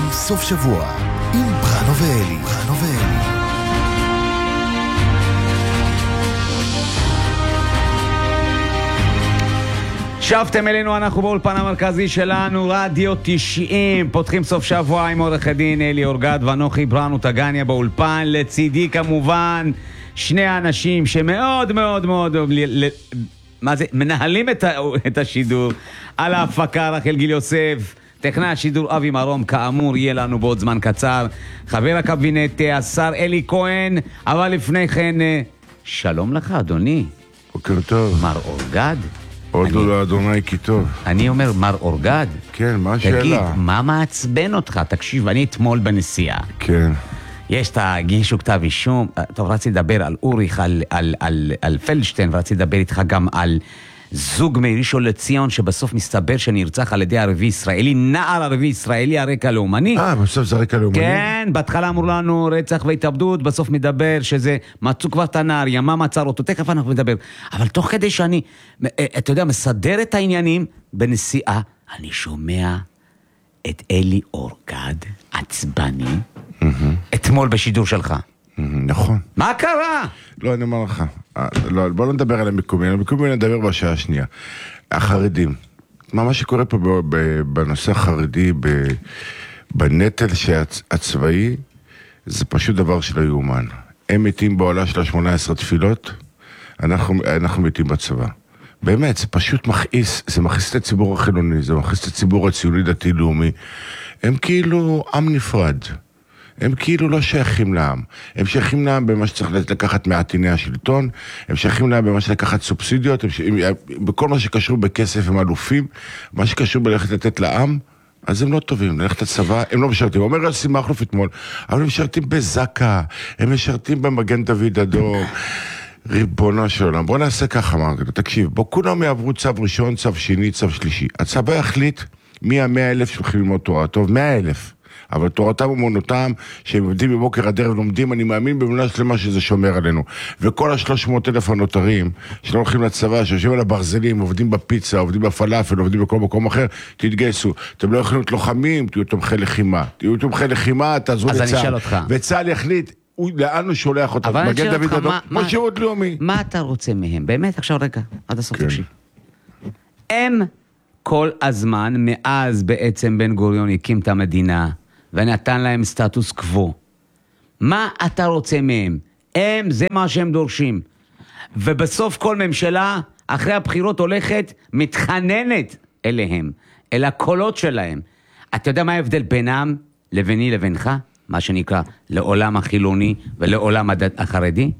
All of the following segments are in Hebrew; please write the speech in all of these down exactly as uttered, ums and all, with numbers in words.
סוף שבוע עם ברנו ואלי. ברנו ואלי. שבתם אלינו, אנחנו באולפן המרכזי שלנו, רדיו תשעים, פותחים סוף שבוע עם עורך הדין אלי אורגד ואנוכי ברנו טגניה באולפן, לצידי כמובן שני האנשים שמאוד מאוד מאוד מה זה, מנהלים את, ה, את השידור, על ההפקה רחל גיל יוסף, טכנאי השידור אבי מרום, כאמור יהיה לנו בעוד זמן קצר, חבר הקבינט השר אלי כהן, אבל לפני כן שלום לך אדוני. בוקר טוב. מר אורגד. עוד לא אדוני כי טוב. אני אומר מר אורגד. כן, מה השאלה? תגיד, מה מעצבן אותך? תקשיב, אני אתמול בנסיעה. כן. יש את הגישו כתב אישום, טוב, רציתי לדבר על אוריך, על, על, על, על פלדשטיין, ורציתי לדבר איתך גם על זוג מראשון לציון, שבסוף מסתבר שנרצח על ידי ערבי ישראלי, נער ערבי ישראלי, הרקע לאומני. אה, בסוף זה רקע לאומני? כן, בהתחלה אמרו לנו רצח והתאבדות, בסוף מדבר שזה מצאו כבר את הנער, ימה מצר אותו, תכף אנחנו מדבר. אבל תוך כדי שאני, אתה יודע, מסדר את העניינים בנסיעה, אני שומע את אלי אורגד, עצבני, אתמול בשידור שלך. נכון. מה קרה? לא, אני אומר לך, לא, בוא לא נדבר על המקומי, על המקומי נדבר בשעה השנייה. החרדים, מה שקורה פה בנושא החרדי, בנטל הצבאי, זה פשוט דבר שלא יאומן. הם מתים בעולה של ה-שמונה עשרה תפילות, אנחנו, אנחנו מתים בצבא. באמת, זה פשוט מכעיס, זה מכעיס את הציבור החילוני, זה מכעיס את הציבור הציוני דתי-לאומי. הם כאילו עם נפרד. הם כאילו לא שייכים לעם. הם שייכים לעם במה שצריך לקחת מעטיני השלטון, הם שייכים לעם במה שלקחת סובסידיות, הם ש... בכל מה שקשור בכסף הם אלופים, מה שקשור בלכת לתת לעם, אז הם לא טובים, ללכת לצבא, הם לא משרתים. אומר רסי מחלוף אתמול, אבל הם משרתים בזקה, הם משרתים במגן דוד אדום, ריבונו של עולם. בוא נעשה ככה, אמרתי לו, תקשיב, בוא כולם יעברו צו ראשון, צו שני, צו שלישי. הצבא יחליט מי המאה אלף שהולכים ללמוד תורה. טוב, מאה אלף. אבל תורתם ומונותם, שהם עובדים בבוקר עד ערב לומדים, אני מאמין במונה שלמה שזה שומר עלינו. וכל השלוש מאות אלף הנותרים, שלא הולכים לצבא, שיושבים על הברזלים, עובדים בפיצה, עובדים בפלאפל, עובדים בכל מקום אחר, תתגייסו. אתם לא יכולים להיות לוחמים, תהיו תומכי לחימה. תהיו תומכי לחימה, תעזרו לצה"ל. אז אני אשאל אותך. וצה"ל יחליט, לאן הוא שולח אותם. מגן דוד אדום, כמו שירות לאומי. מה אתה רוצה מהם? באמת, עכשיו רגע, עד הסוף תקשיב. הם כל הזמן, מאז בעצם בן גוריון הקים את המדינה, ונתן להם סטטוס קוו. מה אתה רוצה מהם? הם, זה מה שהם דורשים. ובסוף כל ממשלה, אחרי הבחירות הולכת, מתחננת אליהם, אל הקולות שלהם. אתה יודע מה ההבדל בינם, לביני לבינך? מה שנקרא, לעולם החילוני ולעולם החרדי?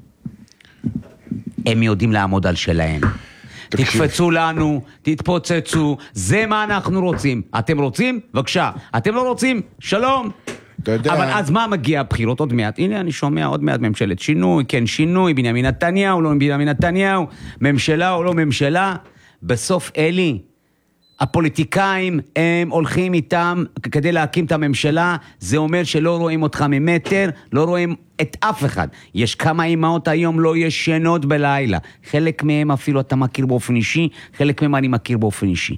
הם יודעים לעמוד על שלהם. תקפצו לנו, תתפוצצו, זה מה אנחנו רוצים. אתם רוצים? בבקשה. אתם לא רוצים? שלום. יודע... אבל אז מה מגיע? הבחירות עוד מעט. הנה אני שומע עוד מעט ממשלת שינוי, כן שינוי, בנימין נתניהו, לא בנימין נתניהו, ממשלה או לא ממשלה. בסוף אלי, הפוליטיקאים הם הולכים איתם כדי להקים את הממשלה, זה אומר שלא רואים אותך ממטר, לא רואים את אף אחד. יש כמה אימהות היום לא ישנות בלילה, חלק מהם אפילו אתה מכיר באופן אישי, חלק מהם אני מכיר באופן אישי.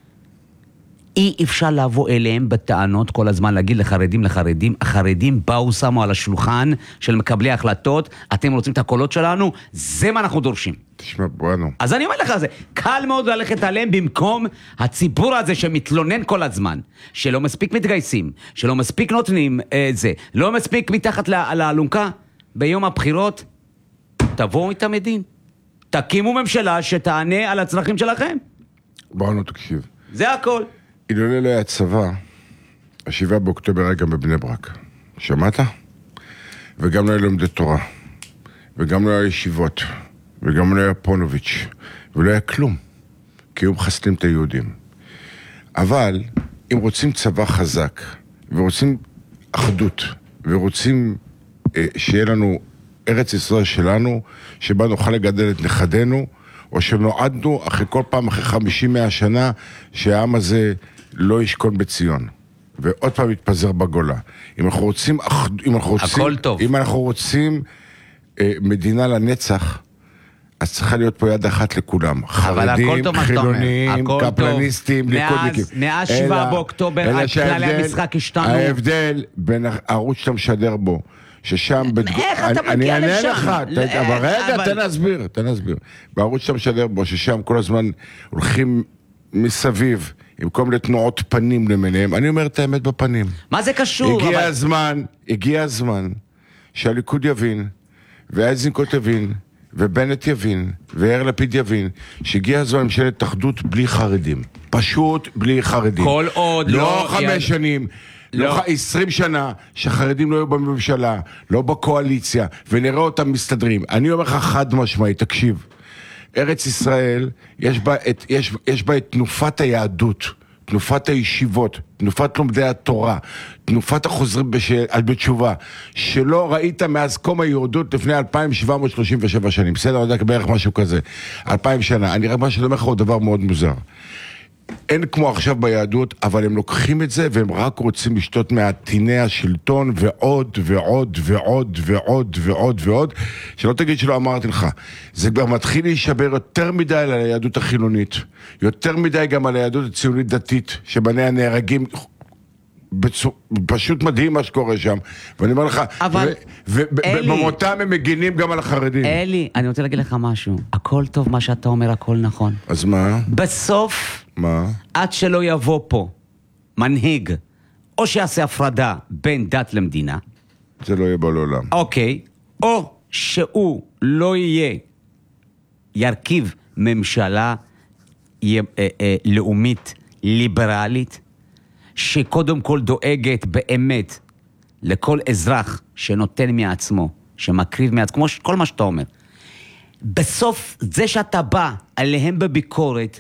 אי אפשר לבוא אליהם בטענות כל הזמן, להגיד לחרדים לחרדים, החרדים באו שמו על השולחן של מקבלי החלטות, אתם רוצים את הקולות שלנו, זה מה אנחנו דורשים. תשמע, בואנו. אז אני אומר לך, זה קל מאוד ללכת עליהם במקום הציבור הזה שמתלונן כל הזמן, שלא מספיק מתגייסים, שלא מספיק נותנים אה, זה, לא מספיק מתחת לאלונקה, ביום הבחירות, תבואו איתם מדין, תקימו ממשלה שתענה על הצרכים שלכם. בואנו, תקשיב. זה הכל. אילולא לא היה צבא, השבעה באוקטובר היה גם בבני ברק. שמעת? וגם לא היה לומדי תורה, וגם לא היה ישיבות, וגם לא היה פונוביץ', ולא היה כלום, כי היו מחסלים את היהודים. אבל אם רוצים צבא חזק, ורוצים אחדות, ורוצים אה, שיהיה לנו ארץ ישראל שלנו, שבה נוכל לגדל את נכדינו, או שנועדנו אחרי כל פעם, אחרי חמישים מאה שנה, שהעם הזה לא ישכון בציון. ועוד פעם יתפזר בגולה. אם אנחנו רוצים, אם אנחנו רוצים, הכל טוב. אם אנחנו רוצים אה, מדינה לנצח, אז צריכה להיות פה יד אחת לכולם. אבל הכל חרדים, טוב מה שאתה אומר. חילונים, הכל טוב. קפלניסטים, ליכודניקים. מאז- מאז שבעה באוקטובר, אלא כללי שההבדל- המשחק השתנו. ההבדל בין הערוץ שאתה משדר בו, ששם... בתג- איך אתה אני- מגיע אני לשם? אענה לך, לא, ת- אבל רגע, אבל- תן להסביר, תן להסביר. בערוץ שאתה משדר בו, ששם כל הזמן הולכים מסביב, עם כל מיני תנועות פנים למיניהם, אני אומר את האמת בפנים. מה זה קשור? הגיע אבל- הזמן, הגיע הזמן שהליכוד יבין, ואיזנקוט יבין, ובנט יבין, ויאיר לפיד יבין, שהגיע הזמן ממשלת אחדות בלי חרדים. פשוט בלי חרדים. כל עוד לא לא- חמש יד- שנים, לא. לא ח- עשרים שנה, שהחרדים לא יהיו בממשלה, לא בקואליציה, ונראה אותם מסתדרים. אני אומר לך חד משמעי, תקשיב. ארץ ישראל, יש בה את, יש, יש בה את תנופת היהדות, תנופת הישיבות, תנופת לומדי התורה, תנופת החוזרים בש... בתשובה, שלא ראית מאז קום היהודות לפני אלפיים שבע מאות שלושים ושבע שנים. בסדר, אני יודע בערך משהו כזה. אלפיים שנה. אני רק מה שאני אומר לך הוא דבר מאוד מוזר. אין כמו עכשיו ביהדות, אבל הם לוקחים את זה והם רק רוצים לשתות מעטיני השלטון ועוד ועוד ועוד ועוד ועוד ועוד, שלא תגיד שלא אמרתי לך. זה כבר מתחיל להישבר יותר מדי על היהדות החילונית, יותר מדי גם על היהדות הציונית דתית, שבניה נהרגים, בצור... פשוט מדהים מה שקורה שם, ואני אומר לך, אבל- אלי. ובמותם הם מגינים גם על החרדים. אלי, אני רוצה להגיד לך משהו. הכל טוב מה שאתה אומר, הכל נכון. אז מה? בסוף, מה? עד שלא יבוא פה מנהיג, או שיעשה הפרדה בין דת למדינה, זה לא יהיה בו לעולם. אוקיי, או שהוא לא יהיה, ירכיב ממשלה י- אה, אה, לאומית ליברלית, שקודם כל דואגת באמת לכל אזרח שנותן מעצמו, שמקריב מעצמו, כמו ש- כל מה שאתה אומר. בסוף, זה שאתה בא עליהם בביקורת,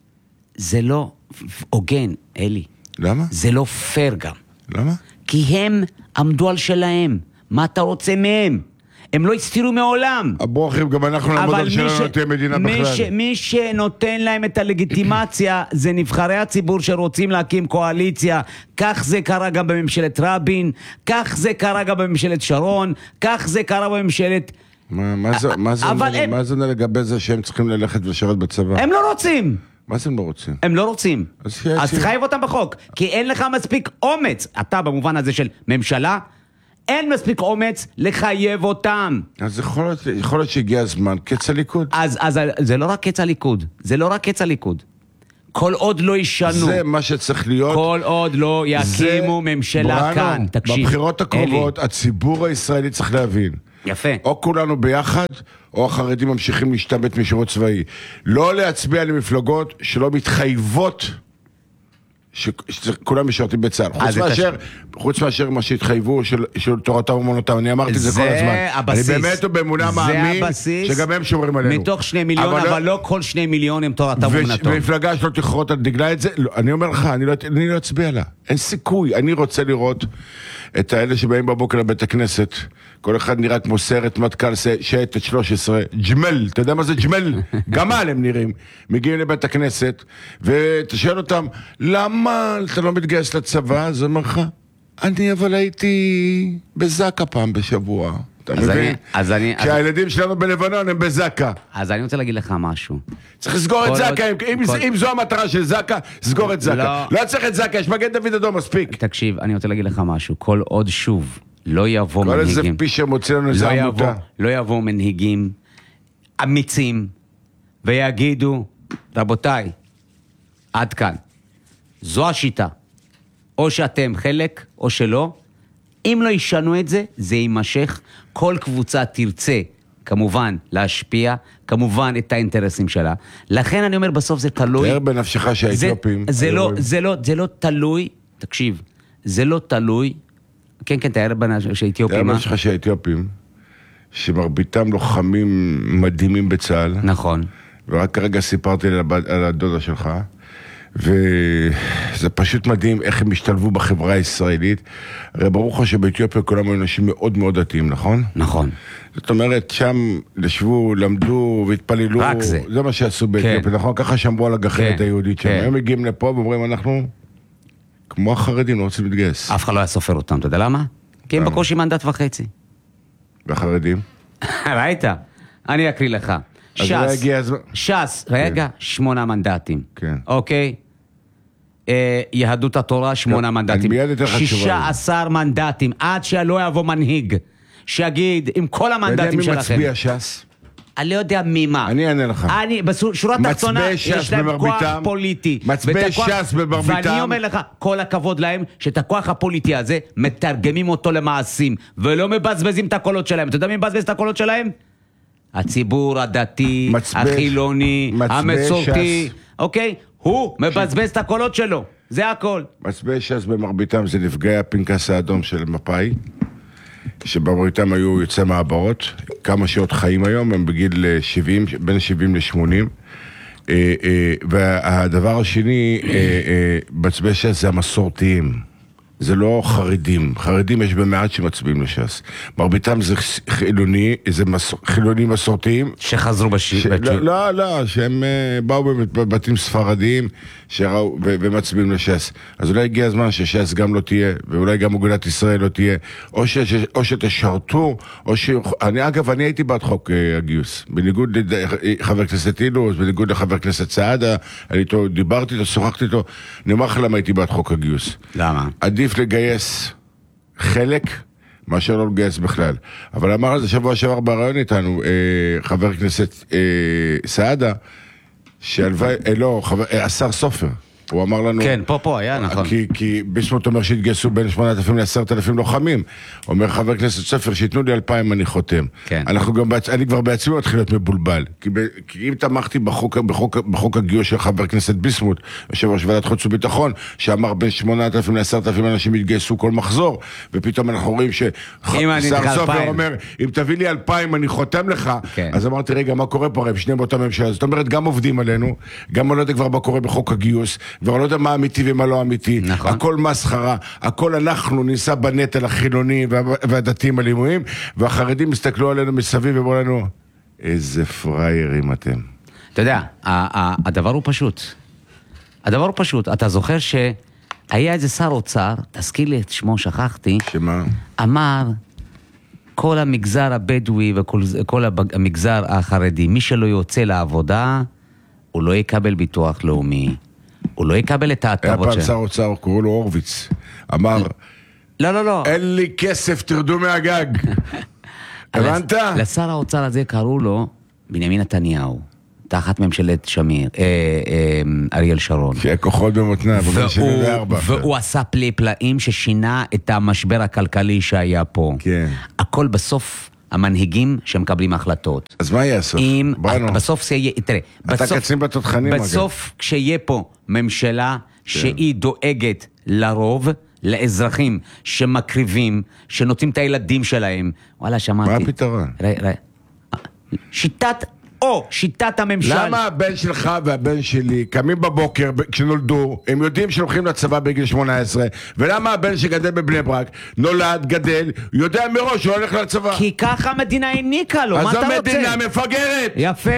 זה לא הוגן, אלי. למה? זה לא פייר גם. למה? כי הם עמדו על שלהם. מה אתה רוצה מהם? הם לא הסתירו מעולם. הברוכים, גם אנחנו נעמוד על מי שלנו ש- לא תהיה מדינה מי בכלל. ש- מי שנותן להם את הלגיטימציה זה נבחרי הציבור שרוצים להקים קואליציה. כך זה קרה גם בממשלת רבין, כך זה קרה גם בממשלת שרון, כך זה קרה בממשלת... מה, מה זה, מה זה, אבל אומר- הם- מה זה אומר לגבי זה שהם צריכים ללכת ולשרת בצבא? הם לא רוצים. מה זה הם לא רוצים? הם לא רוצים. אז ש- אז ש- תחייב אותם בחוק, כי אין לך מספיק אומץ. אתה במובן הזה של ממשלה, אין מספיק אומץ לחייב אותם. אז יכול להיות, יכול להיות שהגיע הזמן, קץ הליכוד. אז, אז זה לא רק קץ הליכוד, זה לא רק קץ הליכוד. כל עוד לא ישנו, זה מה שצריך להיות. כל עוד לא זה- יקימו ממשלה בראנו, כאן, תקשיב. בבחירות הקרובות, אלי, הציבור הישראלי צריך להבין. יפה. או כולנו ביחד, או החרדים ממשיכים להשתמט משירות צבאי. לא להצביע למפלגות שלא מתחייבות ש- שכולם משרתים בצה"ל. חוץ זה מאשר, חוץ מאשר מה שהתחייבו של, של תורתם ומונותם. אני אמרתי את זה כל הזמן. הבסיס. אני באמת ובאמונה זה מאמין הבסיס. שגם הם שומרים עלינו. מתוך שני מיליון, אבל, אבל לא כל שני מיליון הם תורתם וש- ומונתם. ומפלגה שלא תכרות על דגלה את זה, לא, אני אומר לך, אני לא, אני לא אצביע לה. אין סיכוי. אני רוצה לראות את האלה שבאים בבוקר לבית הכנסת, כל אחד נראה כמו סרט מטכ"ל שייטת שלוש עשרה, ג'מל, אתה יודע מה זה ג'מל? גמל הם נראים. מגיעים לבית הכנסת, ואתה שואל אותם, למה אתה לא מתגייס לצבא? אז אומר לך, אני אבל הייתי בזקה פעם בשבוע. אתה אז אני- מבין? אז אני- אז- שהילדים שלנו בלבנון הם בזקה. אז אני רוצה להגיד לך משהו. צריך לסגור את כל זקה, עוד- אם, כל- אם זו המטרה של זקה, סגור את זקה. לא. לא צריך את זקה, יש מגן דוד אדום מספיק. תקשיב, אני רוצה להגיד לך משהו. כל עוד שוב לא יבוא כל איזה מנהיגים, פי שמוציא לנו איזה לא יבוא, עמותה. לא יבוא מנהיגים אמיצים ויגידו, רבותיי, עד כאן. זו השיטה. או שאתם חלק או שלא. אם לא ישנו את זה, זה יימשך. כל קבוצה תרצה, כמובן, להשפיע, כמובן, את האינטרסים שלה. לכן אני אומר, בסוף זה תלוי. תאר בנפשך שהאתיופים... זה, זה, לא, היו- זה, לא, זה לא תלוי, תקשיב, זה לא תלוי, כן, כן, תאר בנפשך תאר שהאתיופים, מה? בנפשך שהאתיופים, שמרביתם לוחמים מדהימים בצה"ל, נכון. ורק כרגע סיפרתי על הבת- על הדודה שלך, וזה פשוט מדהים איך הם השתלבו בחברה הישראלית. הרי ברור לך שבאתיופיה כולם היו אנשים מאוד מאוד דתיים, נכון? נכון. זאת אומרת, שם ישבו, למדו והתפללו, רק זה. זה מה שעשו באתיופיה, נכון? ככה שמרו על הגחלת כן, היהודית שם. כן. הם מגיעים לפה ואומרים, אנחנו כמו החרדים, לא רוצים להתגייס. אף אחד לא היה סופר אותם, אתה יודע למה? כי הם בקושי מנדט וחצי. והחרדים? ראית? אני אקריא לך. אז אולי ש"ס, הגיע הזמן. ש"ס, רגע, שמונה מנדטים. כן. אוקיי? אה, יהדות התורה, שמונה אני מנדטים. מיד אתן לך תשובה. שישה עשר מנדטים, עד שלא יבוא מנהיג, שיגיד, עם כל המנדטים אתה יודע שלכם. מי מצביע ש"ס? אני לא יודע ממה. אני אענה לך. אני, בשורה התחתונה, יש להם כוח פוליטי. מצביעי ש"ס במרביתם. ואני אומר לך, כל הכבוד להם, שאת הכוח הפוליטי הזה, מתרגמים אותו למעשים, ולא מבזבזים את הקולות שלהם. אתה יודע מי מבזבז את הקולות שלהם? הציבור הדתי, מצביע- החילוני, מצביעי המסורתי. ש"ס. אוקיי? הוא מבזבז את הקולות שלו. זה הכל. מצביעי ש"ס במרביתם זה נפגעי הפנקס האדום של מפא"י, שבמרביתם היו יוצאי מעברות, כמה שעות חיים היום, הם בגיל שבעים, בין שבעים ל-שמונים. והדבר השני, מצביעי ש"ס זה המסורתיים. זה לא חרדים, חרדים יש במעט שמצביעים לש"ס. מרביתם זה חילוני, זה מס... חילוני מסורתיים. שחזרו בשיט. ש... לא, לא, לא, שהם uh, באו בבתים ספרדיים שראו, ו... ומצביעים לש"ס. אז אולי הגיע הזמן שש"ס גם לא תהיה, ואולי גם אגודת ישראל לא תהיה, או, ש... או שתשרתו, או ש... אני, אגב, אני הייתי בעד חוק uh, הגיוס, בניגוד לחבר הכנסת אילוז, בניגוד לחבר הכנסת סעדה, אני איתו, דיברתי איתו, שוחחתי איתו, אני אומר לך למה הייתי בעד חוק הגיוס. למה? עדיף לגייס חלק מאשר לא לגייס בכלל. אבל אמר על זה שבוע שעבר ברעיון איתנו אה, חבר הכנסת אה, סעדה, שהלוואי, אה, לא, חבר, אה, השר סופר, הוא אמר לנו... כן, פה פה היה, נכון. כי, כי ביסמוט אומר שהתגייסו בין שמונת אלפים לעשרת אלפים לוחמים. אומר חבר הכנסת סופר, שיתנו לי אלפיים אני חותם. כן. אנחנו גם, אני כבר בעצמי מתחיל להיות מבולבל. כי, ב, כי אם תמכתי בחוק, בחוק, בחוק הגיוס של חבר הכנסת ביסמוט, יושב ראש ועדת חוץ וביטחון, שאמר בין שמונת אלפים לעשרת אלפים אנשים יתגייסו כל מחזור, ופתאום אנחנו רואים ששר סופר אומר, אם תביא לי אלפיים אני חותם לך, כן. אז אמרתי, רגע, מה קורה פה? הרי שניהם באותה ממשלה. זאת אומרת, גם עובדים עלינו, גם לא יודע כבר מה קורה בחוק הגיוס, כבר לא יודע מה אמיתי ומה לא אמיתי. נכון. הכל מסחרה, הכל אנחנו ניסע בנטל החילוני וה, והדתיים הלימויים, והחרדים מסתכלו עלינו מסביב ואמרו לנו, איזה פריירים אתם. אתה יודע, הדבר הוא פשוט. הדבר הוא פשוט. אתה זוכר שהיה איזה שר אוצר, תזכיר לי את שמו, שכחתי, שמה? אמר, כל המגזר הבדואי וכל המגזר החרדי, מי שלא יוצא לעבודה, הוא לא יקבל ביטוח לאומי. הוא לא יקבל את ההטבות היה שלו. פעם שר אוצר, קראו לו הורוביץ, אמר, לא, לא, לא. אין לי כסף, תרדו מהגג. הבנת? לשר האוצר הזה קראו לו בנימין נתניהו, תחת ממשלת שמיר, אה, אה, אריאל שרון. שיהיה כוחות במותנה, בגיל שבעים וארבע. והוא עשה פלאי פלאים ששינה את המשבר הכלכלי שהיה פה. כן. הכל בסוף המנהיגים שמקבלים החלטות. אז מה יהיה הסוף? אם, בנו. בסוף זה יהיה, תראה, אתה בסוף, קצין בתותחנים, אגב. בסוף כשיהיה פה ממשלה שהיא דואגת לרוב, לאזרחים שמקריבים, שנותנים את הילדים שלהם, וואלה, שמעתי. מה הפתרון? ראה, ראה. שיטת, או שיטת הממשל. למה הבן שלך והבן שלי קמים בבוקר כשנולדו, הם יודעים שהולכים לצבא בגיל שמונה עשרה, ולמה הבן שגדל בבני ברק, נולד, גדל, יודע מראש שהוא הולך לצבא? כי ככה המדינה העניקה לו, מה אתה רוצה? אז המדינה מפגרת. יפה,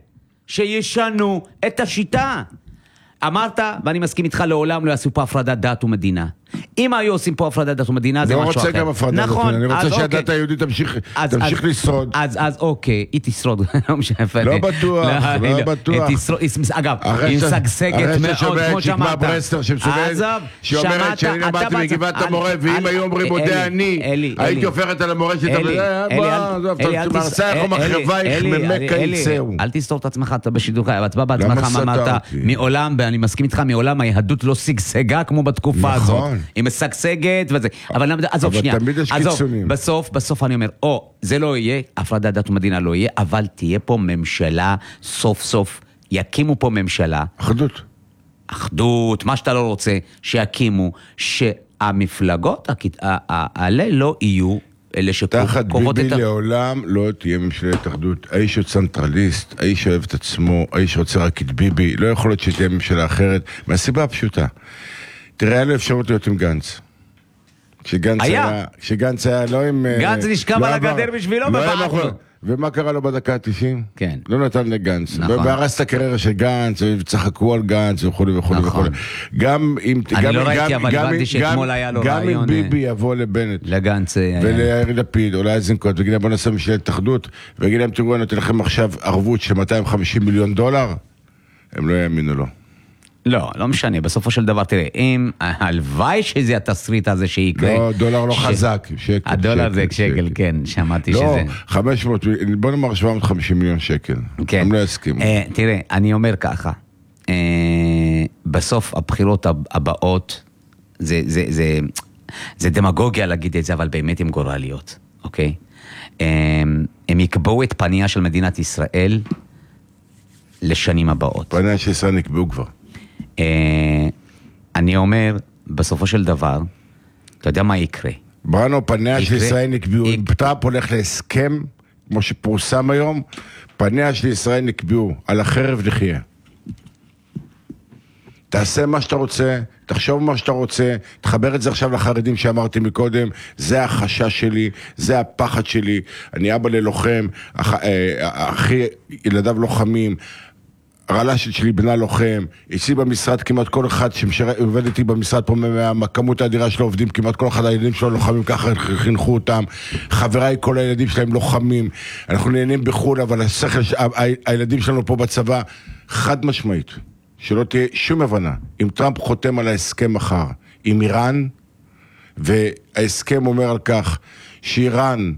שישנו את השיטה. אמרת, ואני מסכים איתך, לעולם לא יעשו פה הפרדת דת ומדינה. אם היו עושים פה הפרדת דת ומדינה, זה משהו אחר. אני רוצה גם הפרדת דת ומדינה, אני רוצה שהדת היהודית תמשיך לשרוד. אז אוקיי, היא תשרוד, לא משנה. לא בטוח, לא בטוח. אגב, היא משגשגת מאוד, כמו שאמרת. ברסטר שמסוגלת, שאומרת שאני למדתי מגבעת המורה, ואם היו אומרים מודה אני, הייתי הופכת על המורה שאתה מרצה איך ומחרבייך ממקה יצאו. אל תסתור את עצמך, אתה בשידור חי, אתה בעצמך אמרת, מעולם, ואני מסכים איתך, מעולם היהדות לא שגשגה כמו בתקופה הזאת. היא משגשגת וזה, אבל עזוב שנייה, תמיד יש קיצונים. בסוף, בסוף אני אומר, או, זה לא יהיה, הפרדת דת ומדינה לא יהיה, אבל תהיה פה ממשלה, סוף סוף, יקימו פה ממשלה. אחדות. אחדות, מה שאתה לא רוצה, שיקימו, שהמפלגות האלה לא יהיו, אלה תחת שקובעות את... ביבי לעולם לא תהיה ממשלת אחדות. האיש הוא צנטרליסט, האיש אוהב את עצמו, האיש רוצה רק את ביבי, לא יכול להיות שתהיה ממשלה אחרת, מהסיבה הפשוטה. תראה, היה לו אפשרות להיות עם גנץ. כשגנץ היה, כשגנץ היה לא עם... גנץ נשכב על הגדר בשבילו בבעדו. ומה קרה לו בדקה ה-תשעים? כן. לא נתן לגנץ. נכון. והרס את הקריירה של גנץ, וצחקו על גנץ וכו' וכו' נכון. וכו'. גם אם... אני גם, לא ראיתי, גם, אבל גם, הבנתי גם, שאתמול היה לו רעיון... גם אם ביבי יבוא לבנט, לגנץ... וליאיר לפיד, או לאיזנקוט, ויגיד להם בוא נעשה ממשלת אחדות, ויגיד להם תראו, אני נותן לכם עכשיו ערבות של מאתיים וחמישים מיליון דולר, הם לא יאמינו לו. לא, לא משנה, בסופו של דבר, תראה, אם הלוואי שזה התסריט הזה שיקרה... לא, דולר לא חזק, שקל. הדולר זה שקל, כן, שמעתי שזה... לא, חמש מאות, בוא נאמר שבע מאות וחמישים מיליון שקל. כן. הם לא יסכימו. תראה, אני אומר ככה, בסוף הבחירות הבאות, זה דמגוגיה להגיד את זה, אבל באמת הן גורליות, אוקיי? הם יקבעו את פניה של מדינת ישראל לשנים הבאות. פניה של ישראל נקבעו כבר. אני אומר, בסופו של דבר, אתה יודע מה יקרה? בראנו, פניה של ישראל נקבעו. אם טראמפ הולך להסכם, כמו שפורסם היום, פניה של ישראל נקבעו. על החרב נחיה. תעשה מה שאתה רוצה, תחשוב מה שאתה רוצה, תחבר את זה עכשיו לחרדים שאמרתי מקודם, זה החשש שלי, זה הפחד שלי, אני אבא ללוחם, אח, אחי ילדיו לוחמים, הרל"שית שלי בנה לוחם, אצלי במשרד כמעט כל אחד שעובד איתי במשרד פה מהכמות האדירה של העובדים, כמעט כל אחד הילדים שלו לוחמים, ככה חינכו אותם, חבריי כל הילדים שלהם לוחמים, אנחנו נהנים בחול, אבל השכל, הילדים שלנו פה בצבא, חד משמעית, שלא תהיה שום הבנה, אם טראמפ חותם על ההסכם מחר עם איראן, וההסכם אומר על כך שאיראן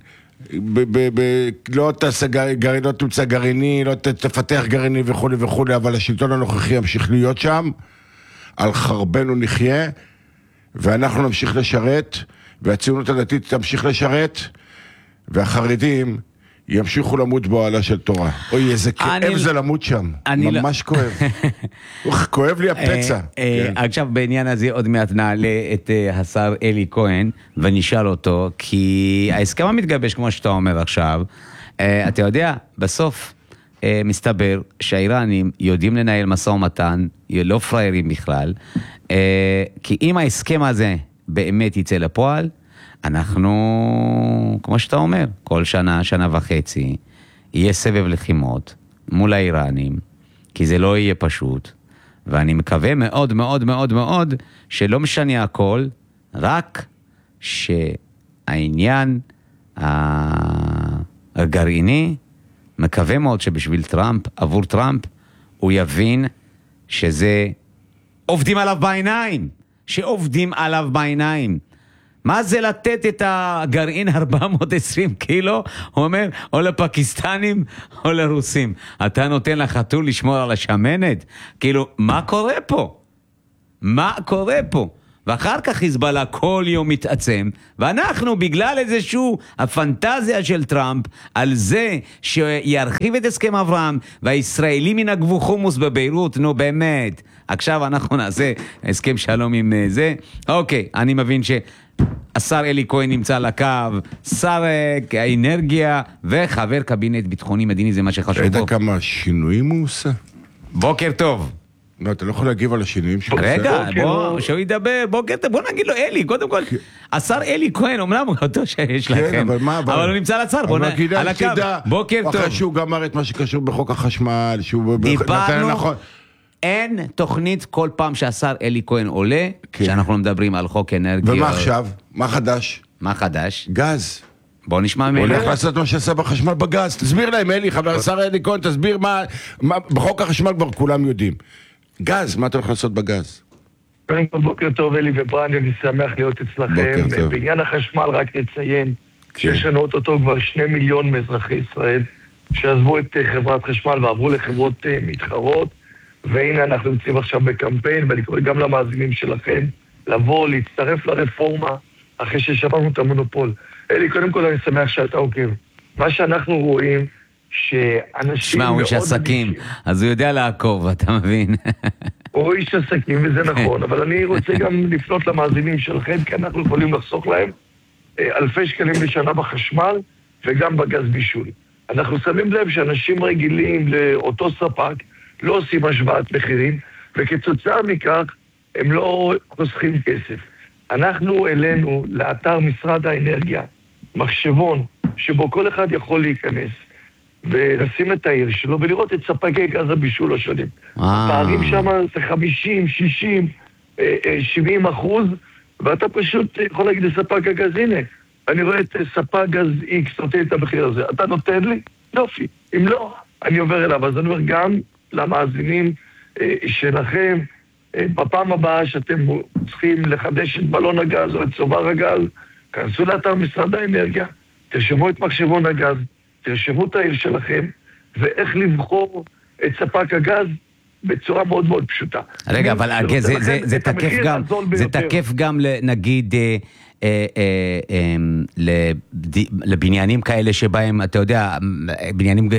לא תמצא גרעיני, לא תפתח גרעיני וכו' וכו', אבל השלטון הנוכחי ימשיך להיות שם, על חרבנו נחיה, ואנחנו נמשיך לשרת, והציונות הדתית תמשיך לשרת, והחרדים ימשיכו למות באוהלה של תורה. אוי, איזה כאב זה למות שם. ממש כואב. כואב לי הפצע. עכשיו בעניין הזה עוד מעט נעלה את השר אלי כהן, ונשאל אותו, כי ההסכם המתגבש, כמו שאתה אומר עכשיו, אתה יודע, בסוף מסתבר שהאיראנים יודעים לנהל משא ומתן, לא פריירים בכלל, כי אם ההסכם הזה באמת יצא לפועל, אנחנו, כמו שאתה אומר, כל שנה, שנה וחצי, יהיה סבב לחימות מול האיראנים, כי זה לא יהיה פשוט, ואני מקווה מאוד מאוד מאוד מאוד שלא משנה הכל, רק שהעניין הגרעיני, מקווה מאוד שבשביל טראמפ, עבור טראמפ, הוא יבין שזה עובדים עליו בעיניים, שעובדים עליו בעיניים. מה זה לתת את הגרעין ארבע מאות ועשרים קילו? הוא אומר, או לפקיסטנים או לרוסים. אתה נותן לחתול לשמור על השמנת? כאילו, מה קורה פה? מה קורה פה? ואחר כך חיזבאללה כל יום מתעצם, ואנחנו בגלל איזשהו הפנטזיה של טראמפ, על זה שירחיב את הסכם אברהם, והישראלים ינגבו חומוס בביירות, נו באמת. עכשיו אנחנו נעשה הסכם שלום עם זה. אוקיי, אני מבין ש... השר אלי כהן נמצא על הקו, שר האנרגיה וחבר קבינט ביטחוני מדיני, זה מה שחשוב בו. אתה יודע כמה שינויים הוא עושה? בוקר טוב. לא, אתה לא יכול להגיב על השינויים שהוא עושה. רגע, בוא, שהוא ידבר, בוקר טוב, בוא נגיד לו אלי, קודם כל, השר אלי כהן, אומנם אותו שיש לכם, אבל הוא נמצא על הצר, בוא נגיד על הקו, בוקר טוב. אחרי שהוא גמר את מה שקשור בחוק החשמל, שהוא דיברנו, אין תוכנית כל פעם שהשר אלי כהן עולה, שאנחנו מדברים על חוק אנרגיה. ומה עכשיו? מה חדש? מה חדש? גז. בוא נשמע ממנו. הולך לעשות מה שעשה בחשמל בגז. תסביר להם, אלי, חבר השר אלי כהן, תסביר מה, בחוק החשמל כבר כולם יודעים. גז, מה אתה הולך לעשות בגז? בוקר טוב, אלי וברנד, אני שמח להיות אצלכם. בעניין החשמל רק נציין שיש לנו אותו כבר שני מיליון מאזרחי ישראל, שעזבו את חברת חשמל ועברו לחברות מתחרות, והנה אנחנו נמצאים עכשיו בקמפיין, ואני קורא גם למאזינים שלכם, לבוא, להצטרף לרפורמה, אחרי ששמענו את המונופול. אלי, קודם כל אני שמח שאתה עוקב. מה שאנחנו רואים, שאנשים שמע, הוא איש עסקים, אז הוא יודע לעקוב, אתה מבין? הוא איש עסקים, וזה נכון, אבל אני רוצה גם לפנות למאזינים שלכם, כי אנחנו יכולים לחסוך להם אלפי שקלים בשנה בחשמל, וגם בגז בישול. אנחנו שמים לב שאנשים רגילים לאותו ספק, לא עושים השוואת מחירים, וכתוצאה מכך הם לא חוסכים כסף. אנחנו אלינו לאתר משרד האנרגיה, מחשבון, שבו כל אחד יכול להיכנס, ולשים את העיר שלו, ולראות את ספקי גז הבישול השונים. הפערים שם זה חמישים, שישים, שבעים אחוז, ואתה פשוט יכול להגיד לספק הגז, הנה, אני רואה את ספק גז X, נותן את המחיר הזה, אתה נותן לי? יופי. אם לא, אני עובר אליו. אז אני אומר גם למאזינים שלכם, בפעם הבאה שאתם צריכים לחדש את בלון הגז או את צובר הגז, כנסו לאתר משרד האנרגיה, תרשמו את מחשבון הגז, תרשמו את העיר שלכם, ואיך לבחור את ספק הגז בצורה מאוד מאוד פשוטה. רגע, אבל זה תקף גם, זה תקף גם נגיד לבניינים כאלה שבהם, אתה יודע, בניינים,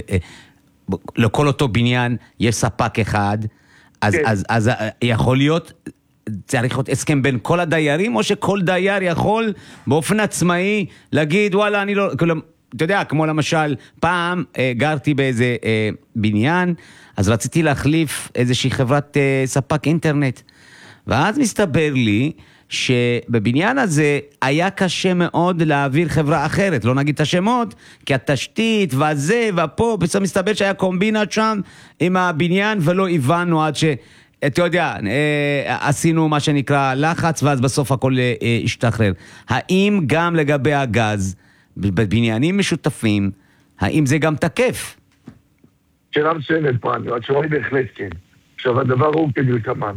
לכל אותו בניין יש ספק אחד, אז יכול להיות, צריך להיות הסכם בין כל הדיירים, או שכל דייר יכול באופן עצמאי להגיד, וואלה, אני לא... אתה יודע, כמו למשל, פעם אה, גרתי באיזה אה, בניין, אז רציתי להחליף איזושהי חברת אה, ספק אינטרנט. ואז מסתבר לי שבבניין הזה היה קשה מאוד להעביר חברה אחרת, לא נגיד את השמות, כי התשתית והזה והפה, בסוף מסתבר שהיה קומבינה שם עם הבניין, ולא הבנו עד ש... אתה יודע, אה, עשינו מה שנקרא לחץ, ואז בסוף הכל אה, השתחרר. האם גם לגבי הגז, בבניינים משותפים, האם זה גם תקף? שאלה מצוינת, פרניה, התשובה היא בהחלט כן. עכשיו, הדבר הוא כדלקמן.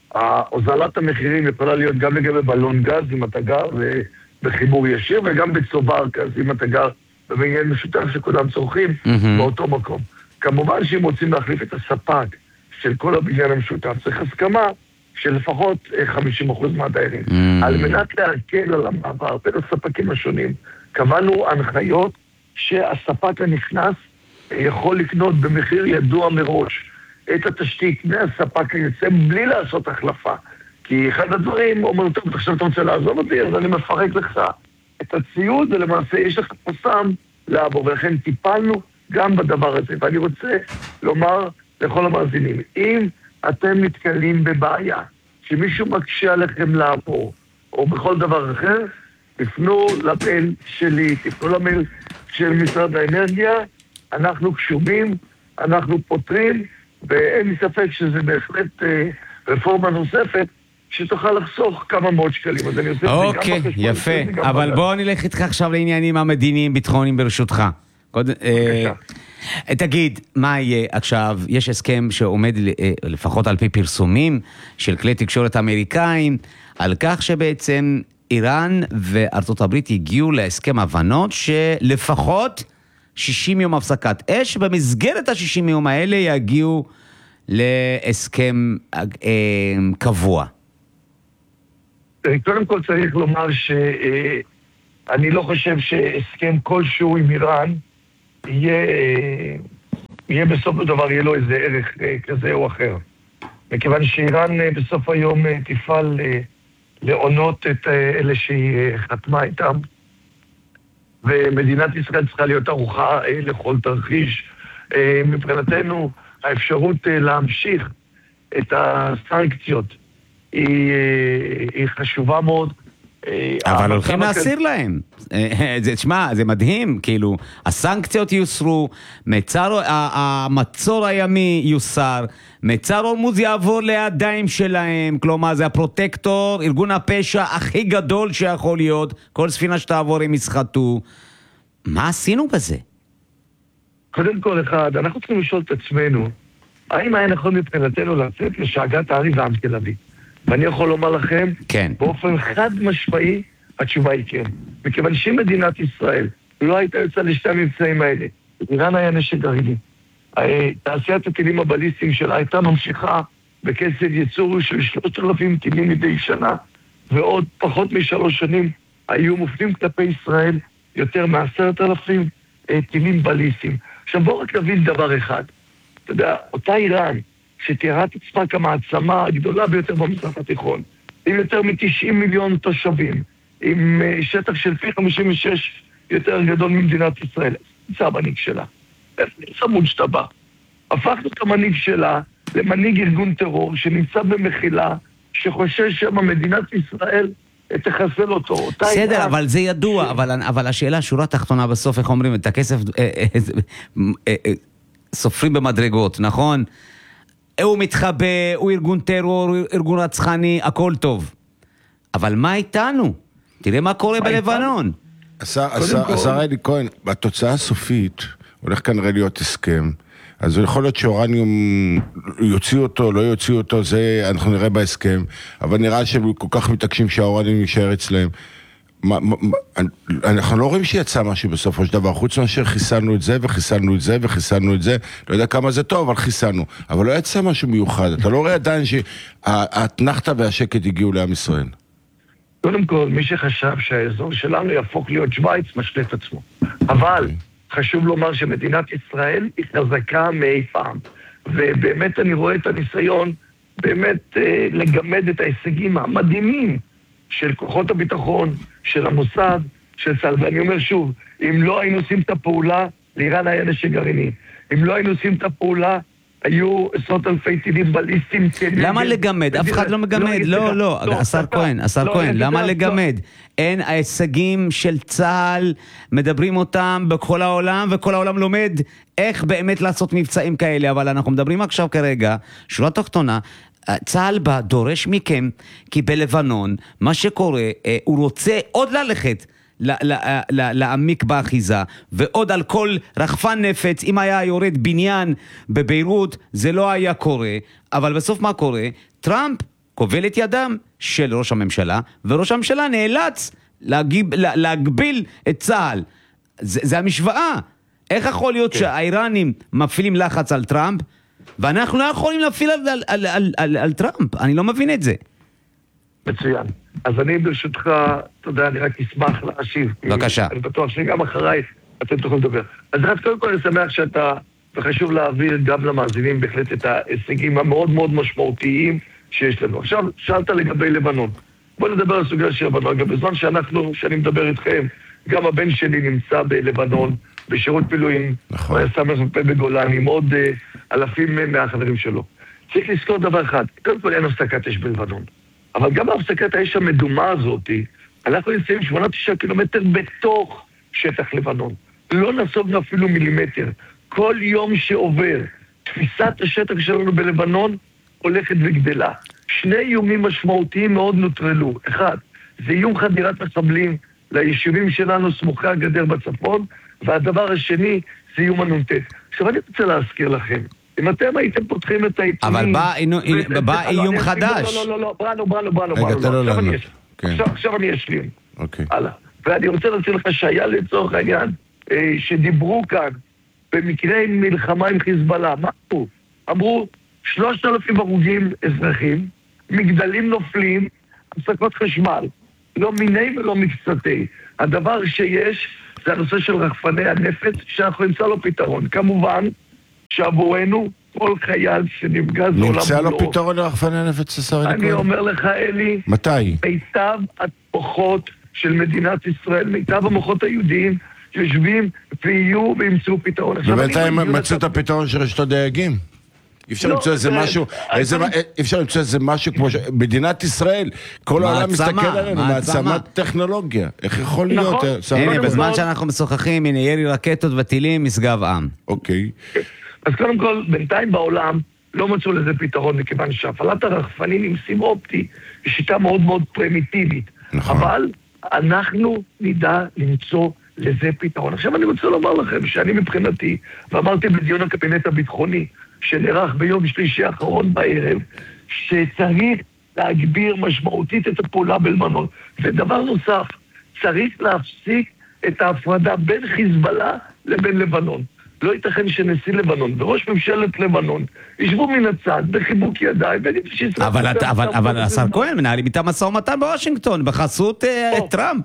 הוזלת המחירים יכולה להיות גם לגבי בלון גז, אם אתה גר בחיבור ישיר, וגם בצובר גז, אם אתה גר בבניין משותף שכולם צורכים באותו מקום. כמובן שאם רוצים להחליף את הספק של כל הבניין המשותף, צריך הסכמה של לפחות חמישים אחוז מהדיירים. על מנת להקל על המעבר בין הספקים השונים, קבענו הנחיות שהספק הנכנס יכול לקנות במחיר ידוע מראש את התשתית מהספק היוצא בלי לעשות החלפה. כי אחד הדברים אומר, טוב, עכשיו אתה רוצה לעזוב אותי, אז אני מפרק לך את הציוד, ולמעשה יש לך פסם לעבור, ולכן טיפלנו גם בדבר הזה. ואני רוצה לומר לכל המאזינים, אם אתם מתקלים בבעיה, שמישהו מקשה עליכם לעבור, או בכל דבר אחר, תפנו למייל שלי, תפנו למייל של משרד האנרגיה, אנחנו קשובים, אנחנו פותרים, ואין לי ספק שזה בהחלט אה, רפורמה נוספת, שתוכל לחסוך כמה מאות שקלים. אז אני עושה אוקיי, יפה. אבל בואו נלך איתך עכשיו לעניינים המדיניים, ביטחוניים ברשותך. קוד, אה, תגיד, מה יהיה עכשיו? יש הסכם שעומד לפחות על פי פרסומים של כלי תקשורת אמריקאים, על כך שבעצם איראן וארצות הברית הגיעו להסכם הבנות שלפחות שישים יום הפסקת אש, במסגרת ה-שישים יום האלה יגיעו להסכם אה, קבוע. קודם כל צריך לומר שאני לא חושב שהסכם כלשהו עם איראן יהיה, יהיה בסוף הדבר, יהיה לו איזה ערך כזה או אחר. מכיוון שאיראן בסוף היום תפעל לעונות את אלה שהיא חתמה איתם, ומדינת ישראל צריכה להיות ערוכה לכל תרחיש. מבחינתנו, האפשרות להמשיך את הסנקציות היא, היא חשובה מאוד. אבל הולכים להסיר להם. תשמע, זה מדהים, כאילו, הסנקציות יוסרו, מצר, המצור הימי יוסר, מצר הורמוז יעבור לידיים שלהם, כלומר, זה הפרוטקטור, ארגון הפשע הכי גדול שיכול להיות, כל ספינה שתעבור הם יסחטו. מה עשינו בזה? קודם כל אחד, אנחנו צריכים לשאול את עצמנו, האם היה נכון מבחינתנו לצאת לשאגת הארי ועם תל אביב? ואני יכול לומר לכם, כן. באופן חד משמעי, התשובה היא כן. מכיוון שמדינת ישראל לא הייתה יוצאה לשתי המבצעים האלה, איראן היה נשק גרעיני. תעשיית הטילים הבליסטיים שלה הייתה ממשיכה בקצב ייצור של שלושת אלפים טילים מדי שנה, ועוד פחות משלוש שנים היו מופנים כלפי ישראל יותר מעשרת אלפים טילים בליסטיים. עכשיו בואו רק נבין דבר אחד. אתה יודע, אותה איראן, שתיארה את עצמה כמעצמה הגדולה ביותר במזרח התיכון, עם יותר מ-תשעים מיליון תושבים, עם שטח של פי חמישים ושש יותר גדול ממדינת ישראל. נמצא המנהיג שלה. איפה נמצא מוג'טבא? הפכנו את המנהיג שלה למנהיג ארגון טרור שנמצא במחילה, שחושש שמה מדינת ישראל תחסל אותו. בסדר, אבל זה ידוע, אבל השאלה, שורה תחתונה בסוף, איך אומרים, את הכסף סופרים במדרגות, נכון? הוא מתחבא, הוא ארגון טרור, הוא ארגון רצחני, הכל טוב. אבל מה איתנו? תראה מה קורה בלבנון. השר אלי כהן, בתוצאה הסופית, הולך כנראה להיות הסכם, אז יכול להיות שאורניום יוציא אותו, לא יוציא אותו, זה אנחנו נראה בהסכם, אבל נראה שהם כל כך מתעקשים שהאורניום יישאר אצלהם. מה, מה, אנחנו לא רואים שיצא משהו בסופו של דבר, חוץ מאשר חיסלנו את זה וחיסלנו את זה וחיסלנו את זה, לא יודע כמה זה טוב, אבל חיסלנו. אבל לא יצא משהו מיוחד, אתה לא רואה עדיין שהתנחתה והשקט הגיעו לעם ישראל. קודם כל, מי שחשב שהאזור שלנו יהפוך להיות שוויץ, משלה את עצמו. אבל חשוב לומר שמדינת ישראל היא חזקה מאי פעם. ובאמת אני רואה את הניסיון באמת אה, לגמד את ההישגים המדהימים של כוחות הביטחון, של המוסד, של צה"ל. ואני אומר שוב, אם לא היינו עושים את הפעולה, לאיראן היה נשק גרעיני. אם לא היינו עושים את הפעולה, היו עשרות אלפי טילים בליסטיים. למה לגמד? אף אחד לא מגמד. לא, לא, השר כהן, השר כהן, למה לגמד? אין ההישגים של צה"ל, מדברים אותם בכל העולם, וכל העולם לומד איך באמת לעשות מבצעים כאלה, אבל אנחנו מדברים עכשיו כרגע, שורה תחתונה, צה"ל בא, דורש מכם, כי בלבנון, מה שקורה, הוא רוצה עוד ללכת, להעמיק באחיזה, ועוד על כל רחפן נפץ, אם היה יורד בניין בביירות, זה לא היה קורה, אבל בסוף מה קורה? טראמפ כובל את ידם של ראש הממשלה, וראש הממשלה נאלץ להגיב, להגביל את צה"ל. זה, זה המשוואה. איך יכול להיות כן. שהאיראנים מפעילים לחץ על טראמפ, ואנחנו לא יכולים להפעיל על, על, על, על, על, על טראמפ? אני לא מבין את זה. מצוין. אז אני ברשותך, אתה יודע, אני רק אשמח להשיב. בבקשה. אני בטוח שגם אחריי אתם תוכלו לדבר. אז רק קודם כל אני שמח שאתה, וחשוב להעביר גם למאזינים בהחלט את ההישגים המאוד מאוד משמעותיים שיש לנו. עכשיו, שאלת לגבי לבנון. בואו נדבר על סוגיה של לבנון. גם בזמן שאנחנו, שאני מדבר איתכם, גם הבן שלי נמצא בלבנון, בשירות פילואים, נכון. הוא היה סמך מפה בגולן, עם עוד uh, אלפים מהחברים שלו. צריך לזכור דבר אחד, קודם כל אין הפסקת אש בלבנון. אבל גם בהפסקת האש המדומה הזאת, אנחנו נמצאים שמונה תשעה קילומטר בתוך שטח לבנון. לא נסוגנו אפילו מילימטר. כל יום שעובר, תפיסת השטח שלנו בלבנון הולכת וגדלה. שני איומים משמעותיים מאוד נוטרלו. אחד, זה איום חדירת מחבלים ליישובים שלנו סמוכי הגדר בצפון, והדבר השני זה איום הנונטט. עכשיו אני רוצה להזכיר לכם, אם אתם הייתם פותחים את העיתונים... אבל בא איום חדש. לא, לא, לא, בראנו, בראנו, בראנו, בראנו. עכשיו אני אשלים. הלאה. ואני רוצה להזכיר לך שהיה לצורך העניין, שדיברו כאן, במקרה עם מלחמה עם חיזבאללה, מה אמרו? אמרו, שלושת אלפים הרוגים אזרחים, מגדלים נופלים, הפסקות חשמל. לא מיני ולא מקצתי. הדבר שיש זה הנושא של רחפני הנפץ, שאנחנו נמצא לו פתרון. כמובן, שעבורנו, כל חייל שנפגע זה עולם נמצא לו פתרון לרחפני הנפץ, השר אלי כהן? אני אומר לך, אלי, מתי? מיטב המוחות של מדינת ישראל, מיטב המוחות היהודיים, יושבים ויהיו וימצאו פתרון. ובינתיים מצאו את הפתרון של רשתות דייגים? אי אפשר למצוא איזה משהו, אי אפשר למצוא איזה משהו כמו מדינת ישראל, כל העולם מסתכל עלינו, מעצמת טכנולוגיה. איך יכול להיות? הנה, בזמן שאנחנו משוחחים, הנה ירי רקטות וטילים, משגב עם. אוקיי. אז קודם כל, בינתיים בעולם לא מצאו לזה פתרון, מכיוון שהפעלת הרחפנים עם סיב אופטי היא שיטה מאוד מאוד פרימיטיבית. אבל אנחנו נדע למצוא לזה פתרון. עכשיו אני רוצה לומר לכם שאני מבחינתי, ואמרתי בדיון הקבינט הביטחוני, שנערך ביום שלישי האחרון בערב, שצריך להגביר משמעותית את הפעולה בלבנון. ודבר נוסף, צריך להפסיק את ההפרדה בין חיזבאללה לבין לבנון. לא ייתכן שנשיא לבנון וראש ממשלת לבנון ישבו מן הצד בחיבוק ידיים ויגידו שישראל... אבל, אבל, אבל השר כהן מנהלים איתם משא ומתן בוושינגטון בחסות uh, טראמפ.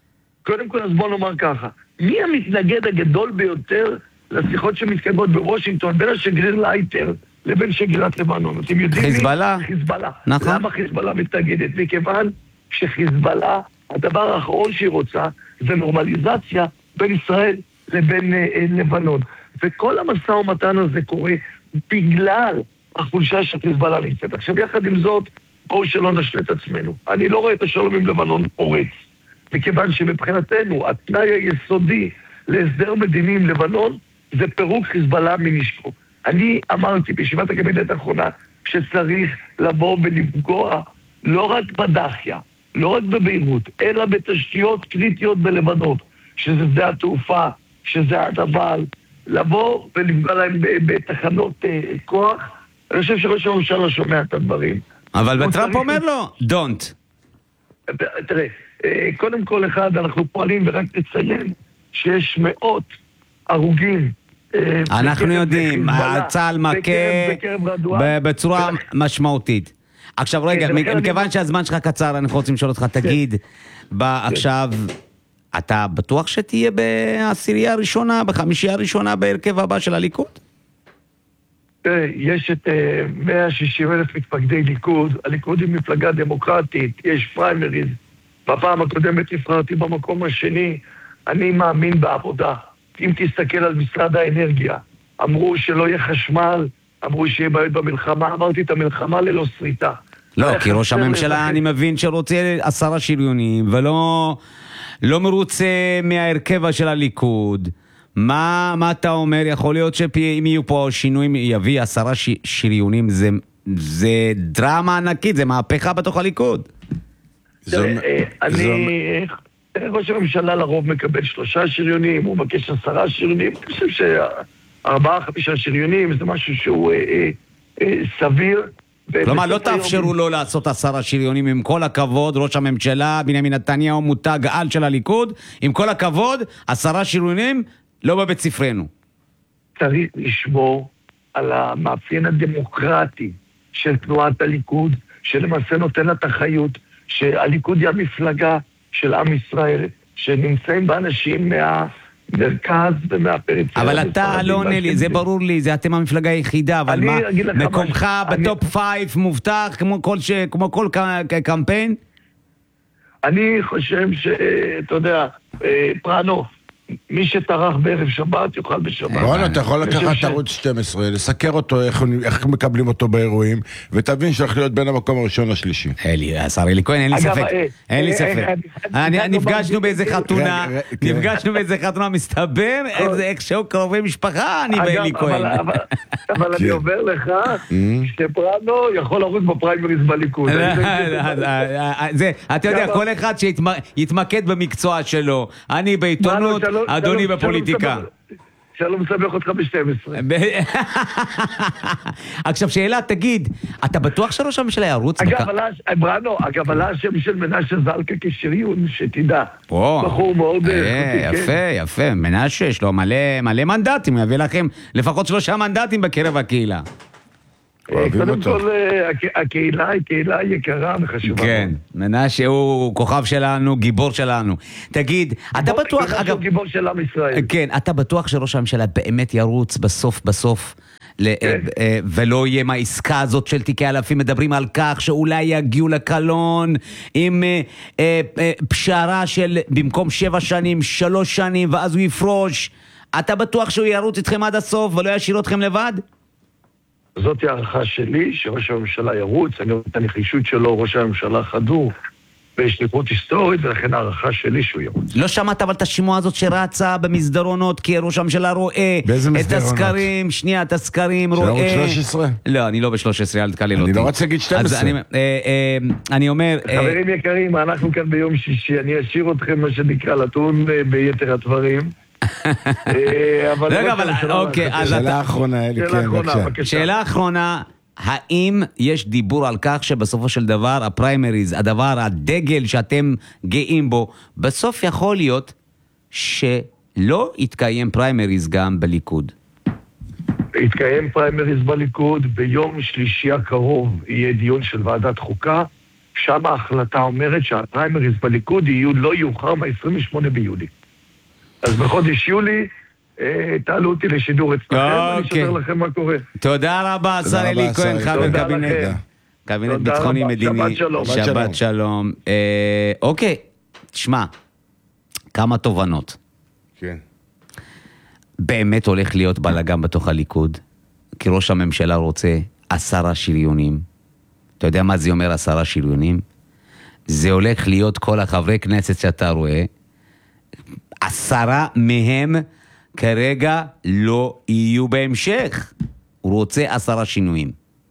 קודם כל אז בוא נאמר ככה, מי המתנגד הגדול ביותר לשיחות שמתקיימות בוושינגטון בין השגריר לייטר לבין שגרירת לבנון? אתם יודעים חיזבאללה. מי? חיזבאללה. נכון. למה חיזבאללה מתנגדת? מכיוון שחיזבאללה, הדבר האחרון שהיא רוצה זה נורמליזציה בין ישראל לבין אה, לבנון. וכל המשא ומתן הזה קורה בגלל החולשה של חיזבאללה נמצאת. עכשיו יחד עם זאת, בואו שלא נשלה את עצמנו. אני לא רואה את השלום עם לבנון פורץ, מכיוון שמבחינתנו, התנאי היסודי להסדר מדיני עם לבנון, זה פירוק חיזבאללה מנשקו. אני אמרתי בישיבת הקבינט האחרונה, שצריך לבוא ולפגוע לא רק בדחיה, לא רק בביירות, אלא בתשתיות קריטיות בלבנון, שזה שדה התעופה, שזה הדבר, לבוא ולפגוע להם בתחנות אה, כוח. אני חושב שראש הממשלה שומע את הדברים. אבל בטראמפ אומר לו, don't. תראה, קודם כל אחד, אנחנו פועלים ורק נציין שיש מאות הרוגים. אנחנו יודעים, צה"ל מכה בצורה משמעותית. עכשיו רגע, מכיוון שהזמן שלך קצר, אני רוצה לשאול אותך, תגיד, עכשיו, אתה בטוח שתהיה בעשירייה הראשונה, בחמישייה הראשונה בהרכב הבא של הליכוד? יש את מאה ושישים אלף מתפקדי ליכוד, הליכוד היא מפלגה דמוקרטית, יש פריימריז, בפעם הקודמת נבחרתי במקום השני, אני מאמין בעבודה. אם תסתכל על משרד האנרגיה, אמרו שלא יהיה חשמל, אמרו שיהיה בעיות במלחמה, אמרתי את המלחמה ללא שריטה. לא, כי ראש הממשלה אני מבין שרוצה עשרה שריונים, ולא לא מרוצה מההרכב של הליכוד. מה, מה אתה אומר? יכול להיות שאם יהיו פה שינויים, יביא עשרה ש... שריונים, זה, זה דרמה ענקית, זה מהפכה בתוך הליכוד. אני... ראש הממשלה לרוב מקבל שלושה שריונים, הוא מבקש עשרה שריונים, אני חושב שארבעה, חמישה שריונים, זה משהו שהוא אה, אה, סביר. כלומר, לא תאפשרו לו לעשות עשרה שריונים, עם כל הכבוד, ראש הממשלה, בנימין נתניהו, מותג על של הליכוד, עם כל הכבוד, עשרה שריונים, לא בבית ספרנו. צריך לשמור על המאפיין הדמוקרטי של תנועת הליכוד, שלמעשה נותן לה את החיות, שהליכוד היא המפלגה של עם ישראל, שנמצאים באנשים מהמרכז ומהפריפריה. אבל אתה לא עונה לי, זה ברור לי, זה אתם המפלגה היחידה, אבל מה, מקומך בטופ פייב מובטח כמו כל קמפיין? אני חושב שאתה יודע, פרענו, מי שטרח בערב שבת יוכל בשבת. בואו, אתה יכול לקחת ערוץ שתים עשרה, לסקר אותו, איך מקבלים אותו באירועים, ותבין שהולך להיות בין המקום הראשון לשלישי. אלי, השר אלי כהן, אין לי ספק. אין לי ספק. נפגשנו באיזה חתונה, נפגשנו באיזה חתונה, מסתבר, איכשהו קרובי משפחה, אני ואלי כהן. אבל אני עובר לך, שפרענו יכול לרוץ בפריימריז בליכוד. אתה יודע, כל אחד שיתמקד במקצוע שלו. אני בעיתונות, אדוני בפוליטיקה. שלום מסבך אותך ב-שתים עשרה. עכשיו שאלה, תגיד, אתה בטוח שראש הממשלה ירוץ? אגב, בראנו, אגב, עלה השם של מנשה זלקה כשריון, שתדע. בחור מאוד... יפה, יפה, מנשה, יש לו מלא מנדטים, יביא לכם לפחות שלושה מנדטים בקרב הקהילה. קודם כל, הקהילה היא קהילה יקרה וחשובה. כן, מנשה הוא כוכב שלנו, גיבור שלנו. תגיד, אתה בטוח, אגב... גיבור של עם ישראל. כן, אתה בטוח שראש הממשלה באמת ירוץ בסוף בסוף, ולא יהיה מהעסקה הזאת של תיקי אלפים, מדברים על כך שאולי יגיעו לקלון עם פשרה של במקום שבע שנים, שלוש שנים, ואז הוא יפרוש. אתה בטוח שהוא ירוץ איתכם עד הסוף ולא ישאיר אתכם לבד? זאת הערכה שלי, שראש הממשלה ירוץ, אני רואה את הנחישות שלו, ראש הממשלה חדור, ויש נקרות היסטורית, ולכן הערכה שלי שהוא ירוץ. לא שמעת אבל את השימוע הזאת שרצה במסדרונות, כי ראש הממשלה רואה את הסקרים, שנייה, את הסקרים, רואה... של ערוץ שלוש עשרה? לא, אני לא ב-שלוש עשרה, אל תקלל אותי. אני לא רוצה להגיד שתים עשרה. אני אומר... חברים יקרים, אנחנו כאן ביום שישי, אני אשאיר אתכם מה שנקרא לדון ביתר הדברים. רגע, אבל אוקיי, שאלה אחרונה, אלי, כן, בבקשה. שאלה אחרונה, האם יש דיבור על כך שבסופו של דבר הפריימריז, הדבר, הדגל שאתם גאים בו, בסוף יכול להיות שלא יתקיים פריימריז גם בליכוד? יתקיים פריימריז בליכוד, ביום שלישי הקרוב יהיה דיון של ועדת חוקה, שם ההחלטה אומרת שהפריימריז בליכוד יהיו לא יאוחר מה-עשרים ושמונה ביולי. אז בחודש יולי, תעלו אותי לשידור אצלכם, אני אשתר לכם מה קורה. תודה רבה, שר אלי כהן, חבר קבינט. קבינט ביטחוני מדיני. שבת שלום. שבת שלום. אוקיי, תשמע, כמה תובנות. כן. באמת הולך להיות בלגן בתוך הליכוד, כי ראש הממשלה רוצה עשרה שריונים, אתה יודע מה זה אומר עשרה שריונים? זה הולך להיות כל החברי כנסת שאתה רואה, עשרה מהם כרגע לא יהיו בהמשך. הוא רוצה עשרה שינויים.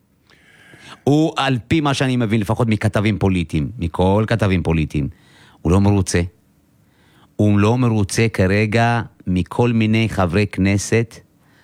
הוא, על פי מה שאני מבין, לפחות מכתבים פוליטיים, מכל כתבים פוליטיים, הוא לא מרוצה. הוא לא מרוצה כרגע מכל מיני חברי כנסת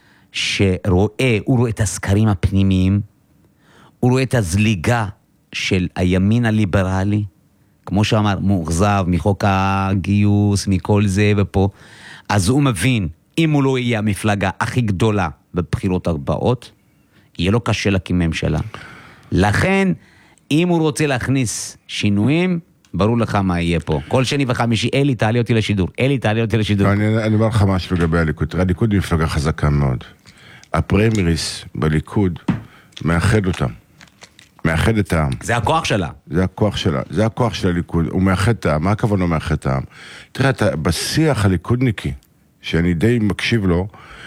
שרואה, הוא רואה את הסקרים הפנימיים, הוא רואה את הזליגה של הימין הליברלי, כמו שאמר, מאוכזב מחוק הגיוס, מכל זה ופה. אז הוא מבין, אם הוא לא יהיה המפלגה הכי גדולה בבחירות הבאות, יהיה לו קשה להקים ממשלה. לכן, אם הוא רוצה להכניס שינויים, ברור לך מה יהיה פה. כל שני וחמישי, אלי, תעלי אותי לשידור. אלי, תעלי אותי לשידור. אני, אני אומר לך משהו לגבי הליכוד. הליכוד היא מפלגה חזקה מאוד. הפריימריס בליכוד מאחד אותם. מאחד את העם. זה הכוח שלה. זה הכוח שלה. זה הכוח של הליכוד. הוא מאחד את העם. מה הכוונה מאחד את העם? תראה, אתה, בשיח הליכודניקי, שאני די מקשיב לו,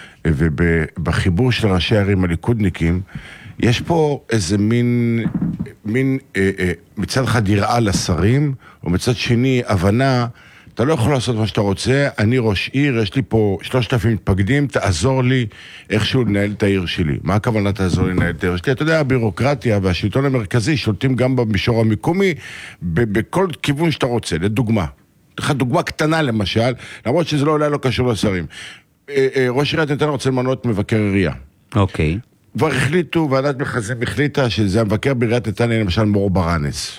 ובחיבור של ראשי הערים הליכודניקים, יש פה איזה מין, מין אה, אה, מצד אחד יראה לשרים, ומצד שני הבנה, אתה לא יכול לעשות מה שאתה רוצה, אני ראש עיר, יש לי פה שלושת אלפים מתפקדים, תעזור לי איכשהו לנהל את העיר שלי. מה הכוונה תעזור לי לנהל את העיר שלי? אתה יודע, הבירוקרטיה והשלטון המרכזי שולטים גם במישור המקומי, ב- בכל כיוון שאתה רוצה, לדוגמה. לך דוגמה קטנה למשל, למרות שזה לא אולי לא קשור לשרים. אה, אה, ראש עיריית נתניה רוצה למנות מבקר עירייה. אוקיי. כבר החליטו, ועדת מכרזים החליטה שזה המבקר בעיריית נתניה, למשל מור ברנס.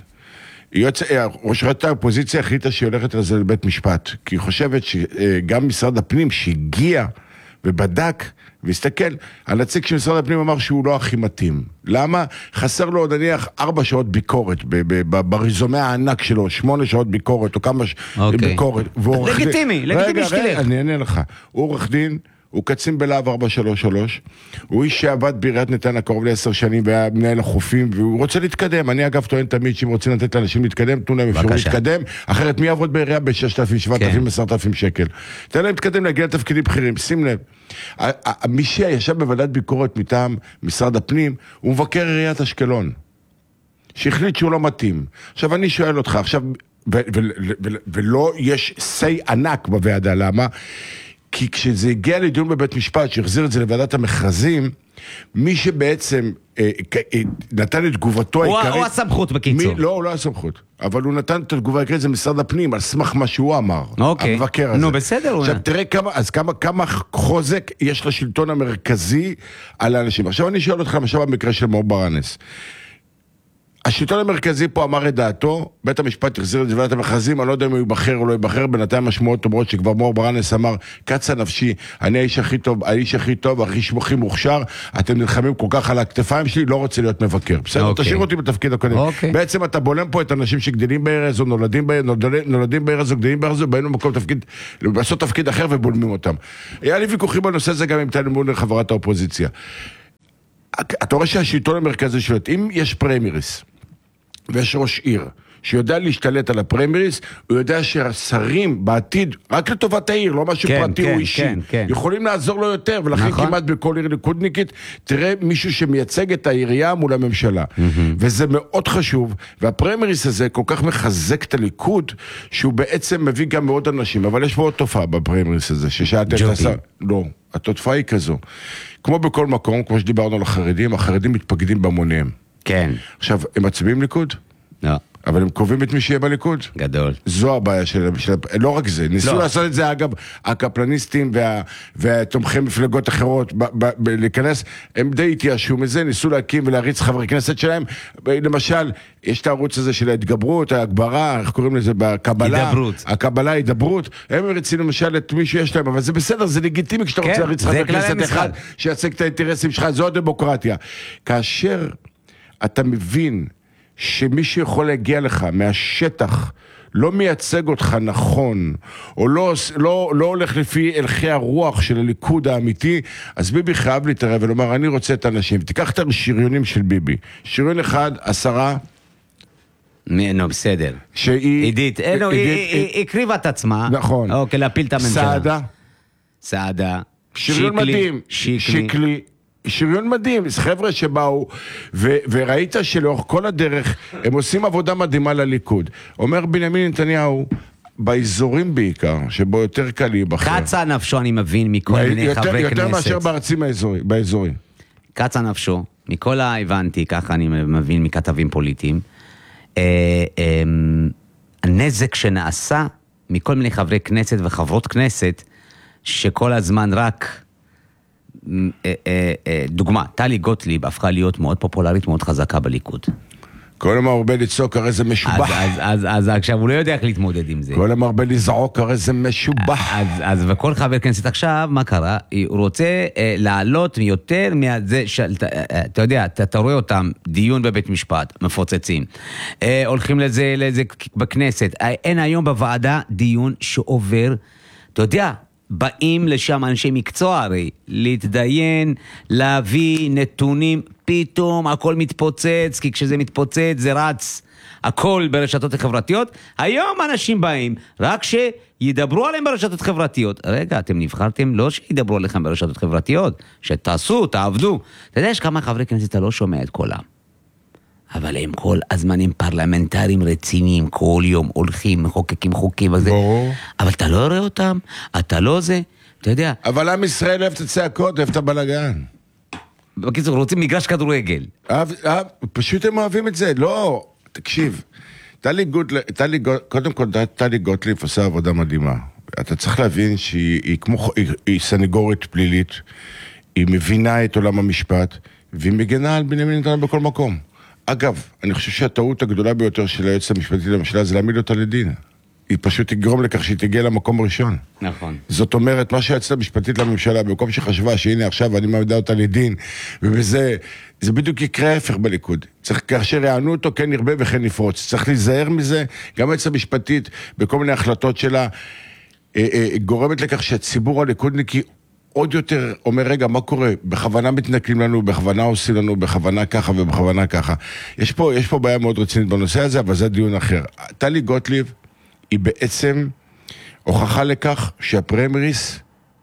ראש עיריית האופוזיציה החליטה שהיא הולכת לזה לבית משפט, כי היא חושבת שגם משרד הפנים שהגיע ובדק והסתכל, הנציג של משרד הפנים אמר שהוא לא הכי מתאים. למה? חסר לו עוד נניח ארבע שעות ביקורת, בריזומי הענק שלו, שמונה שעות ביקורת או כמה ביקורת. לגיטימי, לגיטימי שתלך. רגע, אני אענה לך. הוא עורך דין, הוא קצין בלהב ארבע שלוש שלוש, הוא איש שעבד בעיריית נתניה קרוב לעשר שנים והיה מנהל החופים, והוא רוצה להתקדם. אני אגב טוען תמיד שאם רוצים לתת לאנשים להתקדם, תנו להם אפשרות להתקדם, אחרת מי יעבוד בעירייה ב-ששת אלפים, שבעת אלפים, עשרת אלפים שקל? תן להם להתקדם להגיע לתפקידים בכירים, שים לב. מי שישב בוועדת ביקורת מטעם משרד הפנים, הוא מבקר עיריית אשקלון, שהחליט שהוא לא מתאים. עכשיו אני שואל אותך, עכשיו, ולא יש סי ענק בוועדה, למה? כי כשזה הגיע לדיון בבית משפט, שהחזיר את זה לוועדת המכרזים, מי שבעצם אה, אה, נתן את תגובתו העיקרית... הוא הסמכות בקיצור. מי, לא, הוא לא הסמכות. אבל הוא נתן את התגובה העיקרית, זה משרד הפנים, על סמך מה שהוא אמר. אוקיי. המבקר הזה. נו, בסדר. עכשיו, תראה כמה, אז כמה, כמה חוזק יש לשלטון המרכזי על האנשים. עכשיו אני שואל אותך, למשל במקרה של מור ברנס. השלטון המרכזי פה אמר את דעתו, בית המשפט החזיר את ועדת המכרזים, אני לא יודע אם הוא ייבחר או לא ייבחר, בינתיים משמעות אומרות שכבר מור ברנס אמר, קצה נפשי, אני האיש הכי טוב, האיש הכי טוב, הכי מוכשר, אתם נלחמים כל כך על הכתפיים שלי, לא רוצה להיות מבקר. בסדר, okay. תשאיר אותי בתפקיד הקודם. Okay. בעצם אתה בולם פה את אנשים שגדלים בארז, או נולדים בארז, נולדים בארז, או גדלים בארז, ובאים למקום תפקיד, לעשות תפקיד אחר ובולמים אותם. היה לי ויכוחים בנושא זה גם עם טלי מולר, חברת האופוזיציה. אתה רואה שהשלטון המרכזי שולט, אם יש פריימריס, ויש ראש עיר שיודע להשתלט על הפריימריס, הוא יודע שהשרים בעתיד, רק לטובת העיר, לא משהו כן, פרטי כן, או אישי, כן, כן. יכולים לעזור לו יותר, ולכן נכון. כמעט בכל עיר ליכודניקית, תראה מישהו שמייצג את העירייה מול הממשלה. Mm-hmm. וזה מאוד חשוב, והפריימריס הזה כל כך מחזק את הליכוד, שהוא בעצם מביא גם מאוד אנשים, אבל יש מאוד תופעה בפריימריס הזה, ששאלתם את השר... לא, התופעה היא כזו. כמו בכל מקום, כמו שדיברנו על החרדים, החרדים מתפקדים במוניהם. כן. עכשיו, הם מצביעים ליכוד? לא. אבל הם קובעים את מי שיהיה בליכוד. גדול. זו הבעיה של... של לא רק זה. ניסו לא. לעשות את זה, אגב, הקפלניסטים וה, והתומכי מפלגות אחרות, ב, ב, ב, להיכנס, הם די התייאשו מזה, ניסו להקים ולהריץ חברי כנסת שלהם. למשל, יש את הערוץ הזה של ההתגברות, ההגברה, איך קוראים לזה? בקבלה. הידברות. הקבלה, הידברות. הם מריצים למשל את מי שיש להם, אבל זה בסדר, זה לגיטימי כשאתה כן, רוצה להריץ חבר כנסת אחד, שיצג את האינטרסים שלך, זו הדמוקרטיה. כאשר אתה מבין שמי שיכול להגיע לך מהשטח לא מייצג אותך נכון, או לא, לא, לא הולך לפי הלכי הרוח של הליכוד האמיתי, אז ביבי חייב להתערב ולומר, אני רוצה את האנשים. תיקח את השריונים של ביבי. שריון אחד, עשרה... נו, בסדר. שהיא... עידית, היא הקריבה את עצמה. נכון. אוקיי, להפיל את הממשלה. סעדה. סעדה. שריון מדהים. שיקלי. שיקלי. שריון מדהים, זה חבר'ה שבאו, ו- וראית שלאורך כל הדרך, הם עושים עבודה מדהימה לליכוד. אומר בנימין נתניהו, באזורים בעיקר, שבו יותר קל להיבחר. קצה נפשו, אני מבין, מכל מיני יותר, חברי יותר כנסת. יותר מאשר בארצים האזורים, באזורים. קצה נפשו, מכל ההבנתי, ככה אני מבין מכתבים פוליטיים, אה, אה, הנזק שנעשה מכל מיני חברי כנסת וחברות כנסת, שכל הזמן רק, אה, אה, אה, דוגמה, טלי גוטליב הפכה להיות מאוד פופולרית, מאוד חזקה בליכוד. כל המרבה לצעוק הרי זה משובח. אז, אז, אז, אז עכשיו הוא לא יודע איך להתמודד עם זה. כל המרבה לזעוק הרי זה משובח. אז, אז וכל חבר כנסת עכשיו, מה קרה? הוא רוצה אה, לעלות יותר מהזה, של, אה, אתה יודע, אתה, אתה רואה אותם, דיון בבית משפט, מפוצצים. אה, הולכים לזה, לזה בכנסת. אה, אין היום בוועדה דיון שעובר, אתה יודע, באים לשם אנשי מקצוע הרי, להתדיין, להביא נתונים, פתאום הכל מתפוצץ, כי כשזה מתפוצץ זה רץ הכל ברשתות החברתיות. היום אנשים באים, רק שידברו עליהם ברשתות חברתיות. רגע, אתם נבחרתם לא שידברו עליכם ברשתות חברתיות, שתעשו, תעבדו. אתה יודע, יש כמה חברי כנסת, אתה לא שומע את קולם. אבל הם כל הזמנים פרלמנטריים רציניים, כל יום הולכים, מחוקקים חוקים וזה. ברור. אבל אתה לא רואה אותם, אתה לא זה, אתה יודע. אבל עם ישראל אוהב את הצעקות, אוהב את הבלגן. בקיצור, רוצים מגרש כדורגל. אהב, אהב, פשוט הם אוהבים את זה, לא, תקשיב. טלי גוטליב, טלי, קודם כל, טלי גוטליב עושה עבודה מדהימה. אתה צריך להבין שהיא היא כמו, היא, היא סניגורית פלילית, היא מבינה את עולם המשפט, והיא מגנה על בנימין נתניהו בכל מקום. אגב, אני חושב שהטעות הגדולה ביותר של היועצת המשפטית לממשלה זה להעמיד אותה לדין. היא פשוט תגרום לכך שהיא תגיע למקום ראשון. נכון. זאת אומרת, מה שהיועצת המשפטית לממשלה, במקום שחשבה שהנה עכשיו אני מעמידה אותה לדין, ובזה, זה בדיוק יקרה ההפך בליכוד. צריך, כאשר יענו אותו, כן נרבה וכן נפרוץ. צריך להיזהר מזה, גם היועצת המשפטית, בכל מיני החלטות שלה, אה, אה, גורמת לכך שהציבור הליכודניקי עוד יותר אומר, רגע, מה קורה? בכוונה מתנכלים לנו, בכוונה עושים לנו, בכוונה ככה ובכוונה ככה. יש פה, יש פה בעיה מאוד רצינית בנושא הזה, אבל זה דיון אחר. טלי גוטליב היא בעצם הוכחה לכך שהפריימריס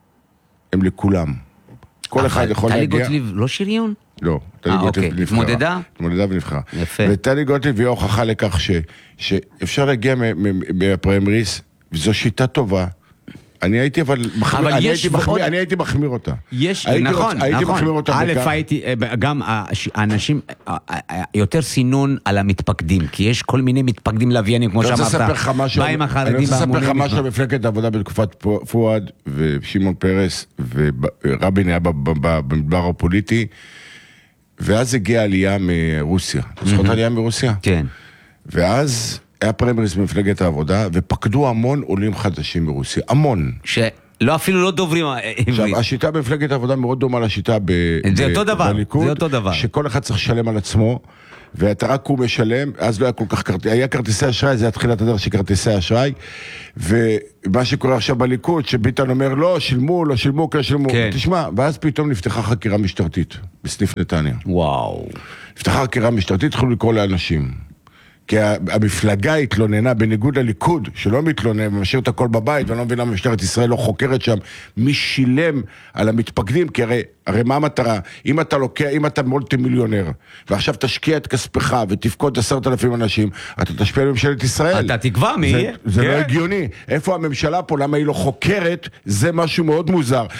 הם לכולם. כל אחד יכול להגיע... טלי גוטליב לא שריון? לא, טלי גוטליב נבחרה. התמודדה? התמודדה ונבחרה. יפה. וטלי גוטליב היא הוכחה לכך ש, שאפשר להגיע מהפריימריס, וזו שיטה טובה. אני הייתי אבל מחמיר, אני הייתי מחמיר, אני הייתי מחמיר אותה. יש, הייתי נכון, הייתי נכון. מחמיר אותה א', בכך. הייתי, גם האנשים, יותר סינון על המתפקדים, כי יש כל מיני מתפקדים לוויינים, כמו שאמרת, באים החרדים. אני רוצה לספר לך משהו על מפלגת העבודה בתקופת פואד, ושמעון פרס, ורבין היה במדבר הפוליטי, ואז הגיעה עלייה מרוסיה. אתה זוכר את העלייה מרוסיה? כן. ואז... היה פריימריס במפלגת העבודה, ופקדו המון עולים חדשים מרוסיה, המון. שלא, אפילו לא דוברים עברית. עכשיו, השיטה במפלגת העבודה מאוד דומה לשיטה ב... זה אותו דבר, בליכוד, זה אותו דבר. שכל אחד צריך לשלם על עצמו, ואתה רק הוא משלם, אז לא היה כל כך כרטיסי, היה כרטיסי אשראי, זה התחילת הדרך של כרטיסי אשראי, ומה שקורה עכשיו בליכוד, שביטן אומר, לא, שילמו, לא שילמו, כן שילמו, כן. תשמע, ואז פתאום נפתחה חקירה משטרתית, בסניף נתניה. וואו. נפתחה חקירה משטרתית, התחילו לקרוא לאנשים. כי המפלגה התלוננה, בניגוד לליכוד, שלא מתלונן, ומשאיר את הכל בבית, ואני לא מבין למה משטרת ישראל לא חוקרת שם, מי שילם על המתפקדים, כי הרי, הרי מה המטרה? אם אתה לוקח, אם אתה מולטי מיליונר, ועכשיו תשקיע את כספך, ותפקוד עשרת אלפים אנשים, אתה תשפיע על ממשלת ישראל. אתה תקבע מי זה, יהיה. זה כן. לא הגיוני. איפה הממשלה פה, למה היא לא חוקרת, זה משהו מאוד מוזר.